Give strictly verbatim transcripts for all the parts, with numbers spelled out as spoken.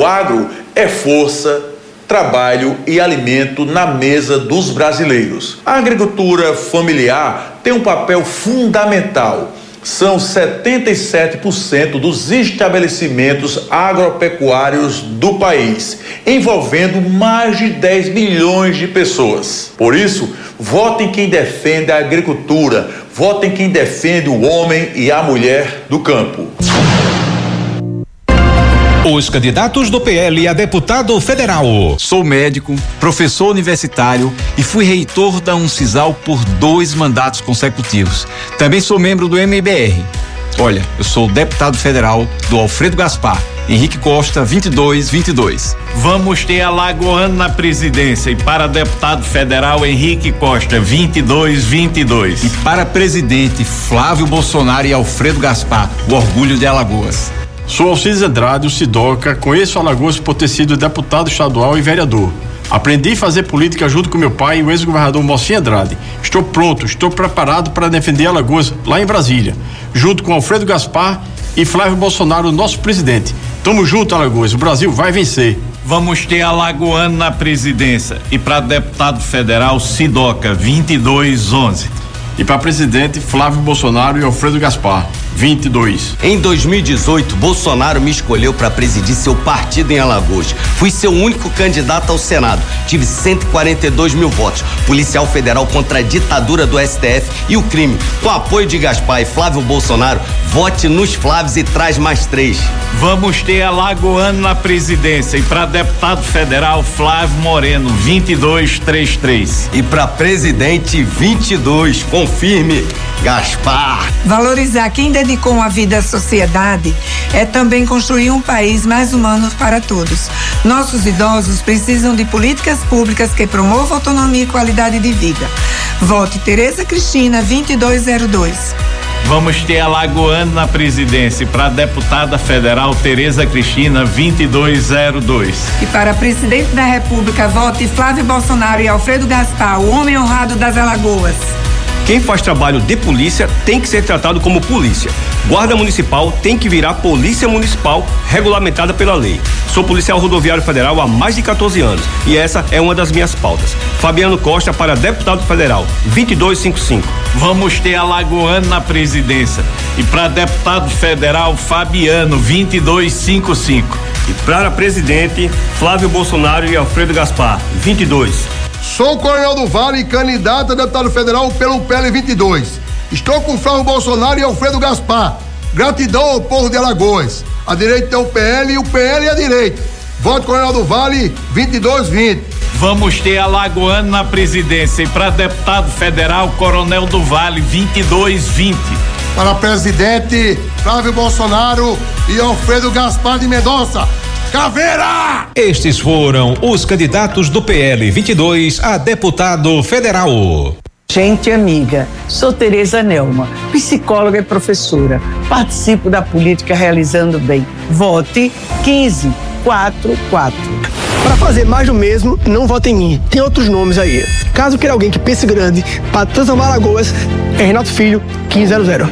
O agro é força, trabalho e alimento na mesa dos brasileiros. A agricultura familiar tem um papel fundamental. São setenta e sete por cento dos estabelecimentos agropecuários do país, envolvendo mais de dez milhões de pessoas. Por isso, votem quem defende a agricultura, votem quem defende o homem e a mulher do campo. Os candidatos do P L a deputado federal. Sou médico, professor universitário e fui reitor da Uncisal por dois mandatos consecutivos. Também sou membro do M B R. Olha, eu sou deputado federal do Alfredo Gaspar, Henrique Costa, vinte e dois vinte e dois. Vamos ter Alagoano na presidência e para deputado federal Henrique Costa, vinte e dois vinte e dois. E para presidente Flávio Bolsonaro e Alfredo Gaspar, o orgulho de Alagoas. Sou Alcides Andrade, o Sidoca, conheço Alagoas por ter sido deputado estadual e vereador. Aprendi a fazer política junto com meu pai e o ex-governador Mocinho Andrade. Estou pronto, estou preparado para defender Alagoas lá em Brasília, junto com Alfredo Gaspar e Flávio Bolsonaro, nosso presidente. Tamo junto, Alagoas, o Brasil vai vencer. Vamos ter Alagoano na presidência e para deputado federal Sidoca, vinte e dois onze. E para presidente Flávio Bolsonaro e Alfredo Gaspar, vinte e dois. Em dois mil e dezoito, Bolsonaro me escolheu para presidir seu partido em Alagoas. Fui seu único candidato ao Senado. Tive cento e quarenta e dois mil votos. Policial federal contra a ditadura do S T F e o crime. Com apoio de Gaspar e Flávio Bolsonaro, vote nos Flávios e traz mais três. Vamos ter Alagoano na presidência e para deputado federal Flávio Moreno, vinte e dois trinta e três. E para presidente vinte e dois, confirme, Gaspar. Valorizar quem dedicou a vida à sociedade é também construir um país mais humano para todos. Nossos idosos precisam de políticas públicas que promovam autonomia e qualidade de vida. Vote Tereza Cristina, vinte e dois zero dois. Vamos ter Alagoano na presidência e para deputada federal Tereza Cristina, vinte e dois zero dois. E para presidente da República, vote Flávio Bolsonaro e Alfredo Gaspar, o homem honrado das Alagoas. Quem faz trabalho de polícia tem que ser tratado como polícia. Guarda municipal tem que virar polícia municipal regulamentada pela lei. Sou policial rodoviário federal há mais de quatorze anos e essa é uma das minhas pautas. Fabiano Costa para deputado federal, vinte e dois cinquenta e cinco. Vamos ter Alagoano na presidência e para deputado federal Fabiano, vinte e dois cinquenta e cinco. E para presidente Flávio Bolsonaro e Alfredo Gaspar, vinte e dois. Sou o Coronel do Vale, candidato a deputado federal pelo P L vinte e dois. Estou com Flávio Bolsonaro e Alfredo Gaspar. Gratidão ao povo de Alagoas. A direita é o P L e o P L é a direita. Voto Coronel do Vale, vinte e dois vinte. Vamos ter Alagoano na presidência e para deputado federal Coronel do Vale, vinte e dois vinte. Para presidente Flávio Bolsonaro e Alfredo Gaspar de Mendonça. Caveira! Estes foram os candidatos do P L vinte e dois a deputado federal. Gente amiga, sou Tereza Nelma, psicóloga e professora. Participo da política realizando bem. Vote quinze quatro quatro. Para fazer mais do mesmo, não vote em mim. Tem outros nomes aí. Caso queira alguém que pense grande para transformar Alagoas, é Renato Filho, quinze zero zero.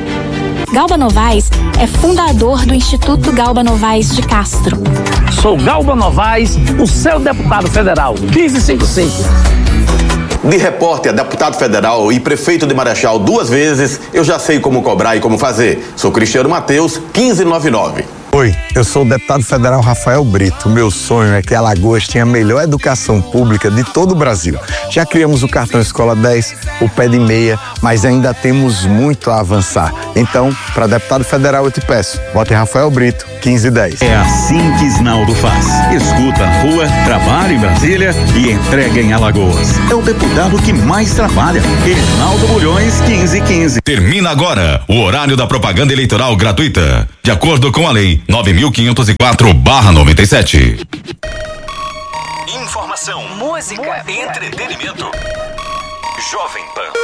Galba Novaes é fundador do Instituto Galba Novaes de Castro. Sou Galba Novaes, o seu deputado federal, quinze cinquenta e cinco. De repórter, deputado federal e prefeito de Marechal duas vezes, eu já sei como cobrar e como fazer. Sou Cristiano Mateus, quinze noventa e nove. Oi, eu sou o deputado federal Rafael Brito. Meu sonho é que Alagoas tenha a melhor educação pública de todo o Brasil. Já criamos o cartão Escola dez, o pé de meia, mas ainda temos muito a avançar. Então, para deputado federal eu te peço, vote Rafael Brito, quinze dez. É assim que Isnaldo faz. Escuta a rua, trabalha em Brasília e entrega em Alagoas. É o deputado que mais trabalha. Isnaldo Bulhões, quinze quinze. Termina agora o horário da propaganda eleitoral gratuita. De acordo com a lei nove mil quinhentos e quatro barra noventa e sete. Informação, música, entretenimento. Jovem Pan.